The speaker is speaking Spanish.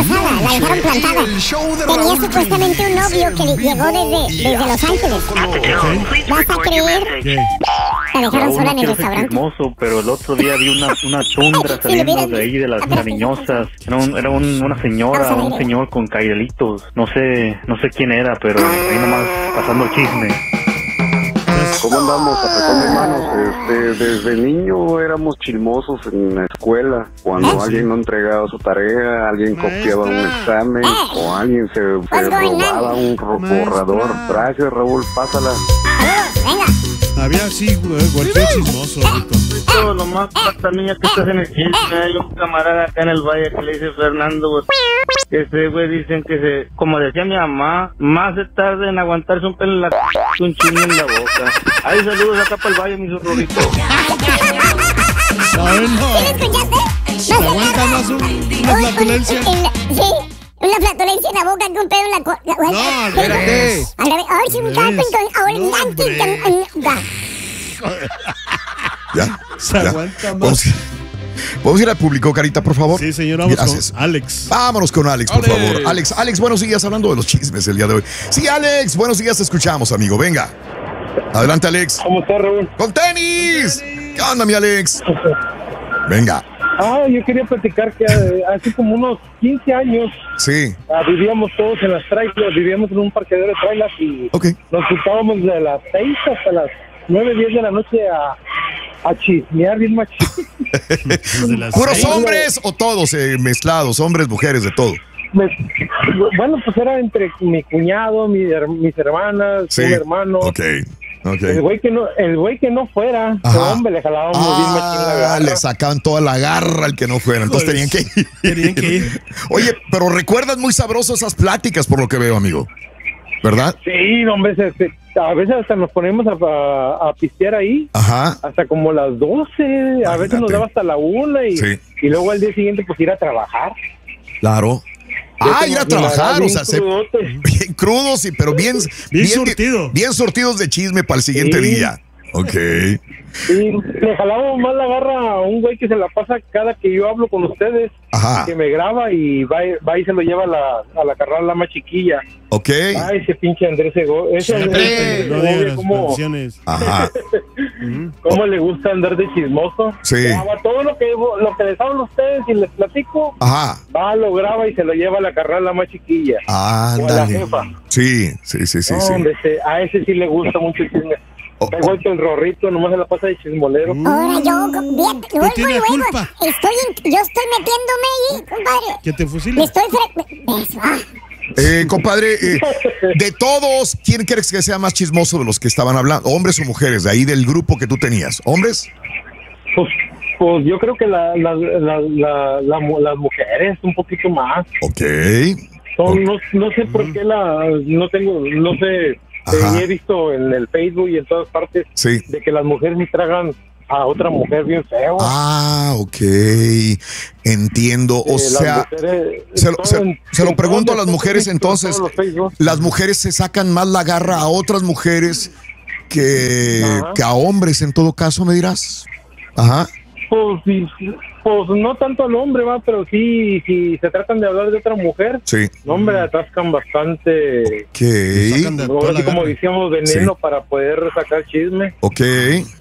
embarazada, la dejaron plantada. Tenía supuestamente un novio que le llegó desde Los Ángeles. ¿Vas a creer? ¿Qué? La dejaron sola en el No quiero ser restaurante. chismoso, pero el otro día vi una tundra saliendo de ahí de las cariñosas. Era una señora, un señor con cairelitos. No sé quién era, pero ahí nomás pasando el chisme. ¿Cómo andamos, apretón, hermanos? Desde niño éramos chismosos en la escuela. Cuando alguien no entregaba su tarea, alguien copiaba un examen o alguien se robaba un borrador. Gracias, Raúl, pásala. Venga. Había así, cualquier chismoso, Rito. Todo lo más pasa, niña, que estás en el chisme. Hay un camarada acá en el valle que le dice Fernando, güey. Que ese güey dicen que como decía mi mamá, más se tarda en aguantarse un pelo en la que un chisme en la boca. Ahí saludos acá para el valle, mis horroritos. Bueno, ¿Sí lo escuchaste? ¿se aguanta más una flatulencia? Sí, una flatulencia en la boca que un pedo en la No, espérate. Al revés. Ahora sí me cago Ya. Se aguanta más. ¿Podemos ir al público, Carita, por favor? Sí, señor, vamos Gracias. con Alex. Vámonos con Alex, por Alex. favor. Alex, buenos días, hablando de los chismes el día de hoy. Sí, Alex, buenos días, te escuchamos, amigo. Venga. Adelante, Alex. ¿Cómo está, Raúl? ¡Con tenis! ¿Qué onda, mi Alex? Venga. Yo quería platicar que hace como unos 15 años Sí. vivíamos todos en las trailers, vivíamos en un parqueadero de trailers y Ok. nos juntábamos de las 6 hasta las 9, 10 de la noche a chismear bien machín. Desde las ¿Puros 6. hombres o todos mezclados? Hombres, mujeres, de todo. Bueno, pues era entre mi cuñado, mis hermanas, Sí. un hermano. Ok. El güey que no fuera, Ajá. hombre, le jalábamos bien machín la garra. Le sacaban toda la garra al que no fuera. Entonces tenían que ir. Tenían que ir. Oye, pero recuerdas muy sabroso esas pláticas, por lo que veo, amigo. ¿Verdad? Sí, hombre, a veces hasta nos ponemos a pistear ahí. Ajá. Hasta como las 12, a veces nos daba hasta la 1 y luego al día siguiente pues ir a trabajar. Claro. Ir a trabajar, o sea, bien crudos, pero bien surtido. Bien surtidos de chisme para el siguiente día. Ok. Y le jalamos más la garra a un güey que se la pasa cada que yo hablo con ustedes. Ajá. Que me graba y va y se lo lleva a la carnal la más chiquilla. Ok. Ay, ese pinche Andrés No digas las ¿cómo? canciones. Ajá. ¿Cómo le gusta andar de chismoso? Sí. Graba todo lo que les hablo a ustedes y les platico. Ajá. Va, lo graba y se lo lleva a la carnal la más chiquilla. O a la Ándale. jefa. Sí. No, hombre, a ese sí le gusta mucho el chisme. Está igual que el Rorrito, nomás se la pasa de chismolero. Ahora yo, bien, luego, tiene culpa. yo estoy metiéndome ahí, compadre. Que te Me fusilen. estoy Compadre, de todos, ¿quién crees que sea más chismoso de los que estaban hablando? ¿Hombres o mujeres? De ahí del grupo que tú tenías. ¿Hombres? Pues yo creo que las mujeres un poquito más. Ok. No sé por qué no sé. He visto en el Facebook y en todas partes de que las mujeres se tragan a otra mujer bien feo. Ok. Entiendo. O sea, se lo pregunto a las mujeres entonces. Las mujeres se sacan más la garra a otras mujeres que a hombres en todo caso, ¿me dirás? Ajá. Pues no tanto al hombre, pero sí, si se tratan de hablar de otra mujer, no, hombre, atascan bastante. Ok. Así como decíamos, veneno para poder sacar chisme. Ok.